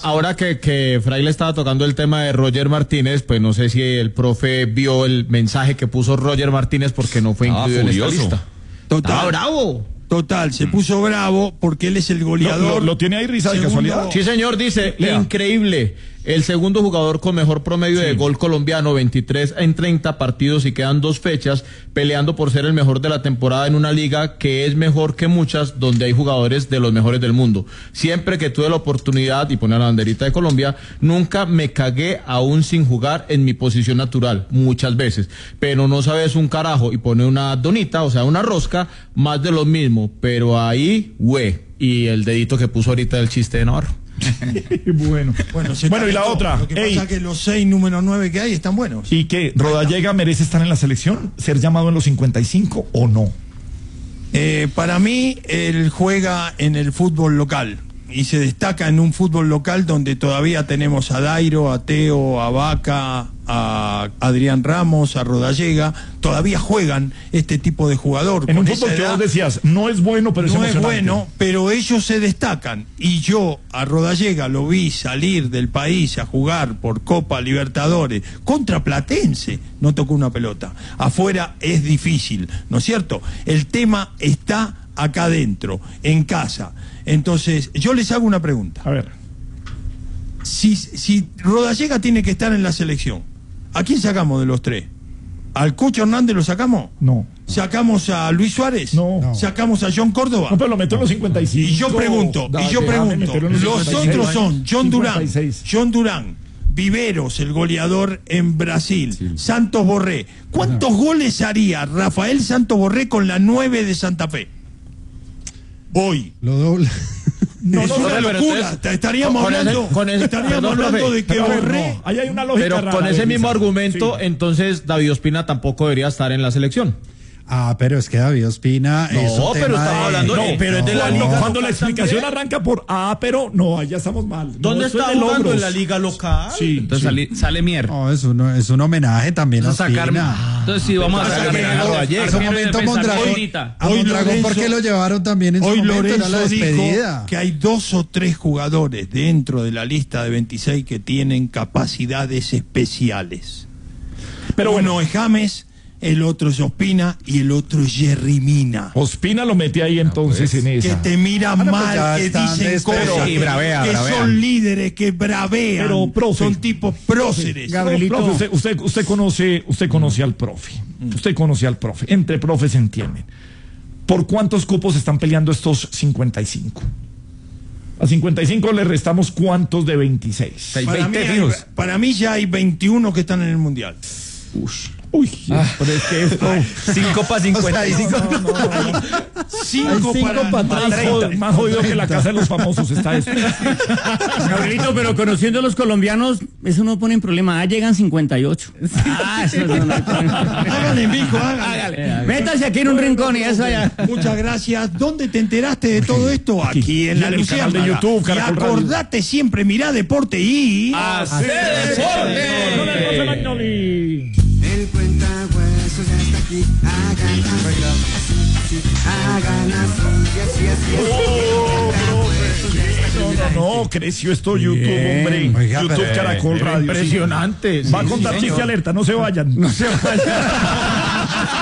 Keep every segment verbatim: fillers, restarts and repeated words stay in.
ahora que, que Fraile estaba tocando el tema de Roger Martínez, pues no sé si el profe vio el mensaje que puso Roger Martínez porque no fue incluido en esta lista. Total. ¡Estaba bravo! Total, se puso bravo porque él es el goleador. ¿Lo, lo, lo tiene ahí, Risa, de Segundo... casualidad? Sí, señor, dice, Lea. Increíble. El segundo jugador con mejor promedio sí. de gol colombiano, veintitrés en treinta partidos y quedan dos fechas peleando por ser el mejor de la temporada en una liga que es mejor que muchas, donde hay jugadores de los mejores del mundo. Siempre que tuve la oportunidad, y pone la banderita de Colombia, nunca me cagué aún sin jugar en mi posición natural, muchas veces. Pero no sabes un carajo, y pone una donita, o sea, una rosca, más de lo mismo. Pero ahí, güey, y el dedito que puso ahorita del chiste de Navarro. bueno, bueno, bueno y la otra. Lo que pasa es que los seis número nueve que hay están buenos. ¿Y que Rodallega merece estar en la selección? ¿Ser llamado en los cincuenta y cinco o no? Eh, para mí, él juega en el fútbol local y se destaca en un fútbol local donde todavía tenemos a Dairo, a Teo, a Vaca, a Adrián Ramos, a Rodallega. Todavía juegan este tipo de jugador. En un fútbol que vos decías, no es bueno, pero es no es emocionante. bueno, pero ellos se destacan. Y yo a Rodallega lo vi salir del país a jugar por Copa Libertadores contra Platense. No tocó una pelota. Afuera es difícil, ¿no es cierto? El tema está acá adentro, en casa. Entonces, yo les hago una pregunta. A ver. Si, si Rodallega tiene que estar en la selección, ¿a quién sacamos de los tres? ¿Al Cucho Hernández lo sacamos? No. ¿Sacamos a Luis Suárez? No. no. ¿Sacamos a John Córdoba? No, pero lo meto en los cincuenta y cinco. Y yo pregunto, Dale, y yo pregunto, los, los otros son John Durán, John Durán, Viveros, el goleador en Brasil, sí. Santos Borré. ¿Cuántos Ajá. goles haría Rafael Santos Borré con la nueve de Santa Fe? Hoy. Lo dobla. No, es no, una no, locura. Entonces, estaríamos con hablando, ese, con ese, estaríamos perdón, hablando profe, de que Borré. No, ahí hay una lógica pero rara, con ese mismo argumento, sí. entonces David Ospina tampoco debería estar en la selección. Ah, pero es que David Ospina. No, es un pero tema estaba de... hablando. No, de, pero es de la no, liga. No, cuando la explicación también arranca por ah, pero no, ya estamos mal. ¿Dónde no, está jugando logros. En la liga local? Sí. Entonces sí. Sale, sale Mier. No, es un, es un homenaje también a Ospina. Sacar, entonces sí, vamos a sacar En su momento Mondragón. A Mondragón, ¿por qué lo llevaron también en su hoy momento? Lorenzo Era la despedida. Dijo que hay dos o tres jugadores dentro de la lista de veintiséis que tienen capacidades especiales. Pero bueno, es James, el otro es Ospina y el otro es Jerry Mina. Ospina lo mete ahí entonces pues, en esa. Que te miran ah, no, mal, pues que dicen cosas, y bravea, que bravea. son líderes, que bravean, pero, profe, son tipos próceres. Gabrielito, profe, usted, usted, usted conoce, usted conoce al profe, usted conoce al profe, entre profes se entienden. ¿Por cuántos cupos están peleando estos cincuenta y cinco? A cincuenta y cinco le restamos cuántos de veintiséis. Para, mí hay, para mí ya hay veintiuno que están en el Mundial. Ush. Uy, ah, pero es que esto cinco para cincuenta y cinco. No, no, no, no. Cinco, cinco para, para más, jod, más jodido que la casa de los famosos está esto. Gabrielito, pero conociendo a los colombianos, eso no pone en problema. Ah, llegan cincuenta y ocho. Ah, eso no, no, hágale, mijo, hágale. hágale. Métase aquí en un rincón y eso allá. Muchas gracias. ¿Dónde te enteraste de todo esto? Aquí, aquí en la en el canal de YouTube, y acordate Radio. Siempre, mirá Deporte y... ¡Hacer Deporte! Con el profe Magnoli. El cuentahuesos ya está aquí. Hagan así, hagan así, así, así, así. No, no, no, creció esto YouTube, bien, hombre. Oiga, YouTube pero, Caracol pero Radio. Impresionante. Sí. Va a contar chiste alerta, no se vayan. No se vayan.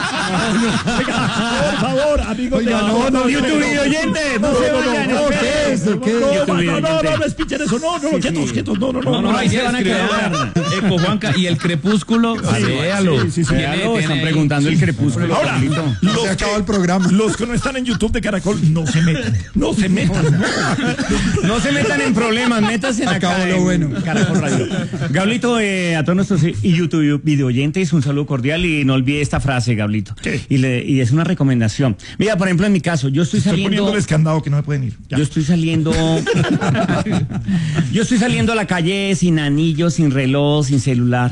Por favor, amigos. Oiga, no, no, YouTube video oyente, no se vayan. ¿Qué es eso? ¿Qué es eso? No, no, no, no escuchen eso. No, no, quietos, quietos. No, no, no. No, ahí se van a quedar. Eco, Juanca, y el crepúsculo. Véalo. Sí, sí, sí. Están preguntando el crepúsculo. Ahora, los se acaba el programa. Los que no están en YouTube de Caracol, no se metan. No se metan. No se metan en problemas, métanse en acá lo bueno. Caracol Radio. Gablito, eh, a todos nuestros YouTube video oyentes, un saludo cordial y no olvide esta frase, Gablito. Y, le, y es una recomendación. Mira, por ejemplo, en mi caso, yo estoy, estoy saliendo... Estoy poniéndoles candado que no me pueden ir. Ya. Yo estoy saliendo... yo estoy saliendo a la calle sin anillo, sin reloj, sin celular.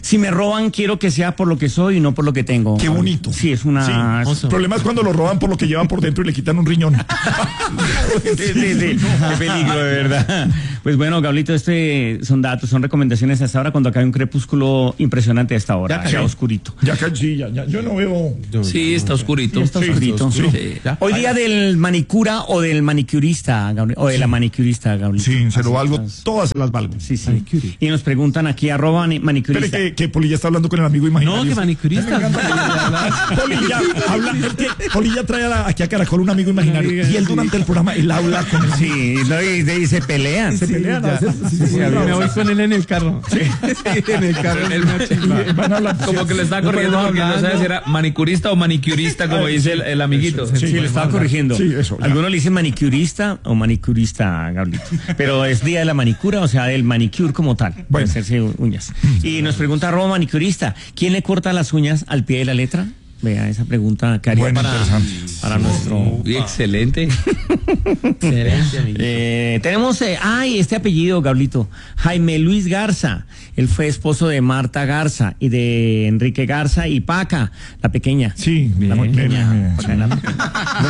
Si me roban, quiero que sea por lo que soy y no por lo que tengo. Qué bonito. Sí, es una... Sí. El problema es cuando lo roban por lo que llevan por dentro y le quitan un riñón. Sí, sí, sí. Qué peligro, de verdad. Pues bueno, Gablito, este son datos, son recomendaciones hasta ahora cuando acá hay un crepúsculo impresionante a esta hora. Ya, ya oscurito. Ya, sí, ya, ya, yo no veo... Sí, está oscurito. Sí, está sí, oscurito. sí. Sí. Hoy día del manicura o del manicurista, Gabriel, o de la manicurista, Gabriel. Sí, se lo Así valgo, estás. todas se las valgo. Sí, sí. Y nos preguntan aquí, arroba manicurista. Espere que, que Polilla está hablando con el amigo imaginario. No, que manicurista. Polilla, habla, es que Polilla trae a la- aquí a Caracol un amigo imaginario y él durante el programa, él habla con él. Sí, no, y, y se pelean. Se pelean a veces. Sí, sí, sí, Me no, voy con él en el carro. Sí, en el carro. El y van a hablar. Como que le está corrigiendo porque no sabe si era manicurista o manicurista, como dice el, el amiguito. Eso, Sí, le estaba corrigiendo. Sí, eso, ya. Algunos le dicen manicurista o manicurista, Gablito. Pero es día de la manicura, o sea, del manicure como tal. Bueno. Bueno. Hacerse uñas. Y nos pregunta arroba manicurista, ¿quién le corta las uñas al pie de la letra? Vea, esa pregunta que haría Bueno, para, interesante. para nuestro... Uy, excelente. Excelente, amigo. Eh, tenemos, eh, ay, este apellido, Gablito, Jaime Luis Garza. Él fue esposo de Marta Garza y de Enrique Garza y Paca, la pequeña. Sí, la bien, pequeña. bien, Paca, la pequeña.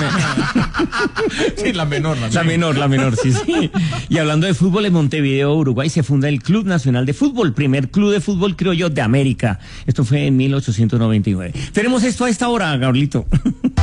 Sí, la menor, la La menor, la menor, sí, sí. Y hablando de fútbol, en Montevideo, Uruguay, se funda el Club Nacional de Fútbol, primer club de fútbol criollo de América. Esto fue en mil ochocientos noventa y nueve. Tenemos esto a esta hora, Gablito.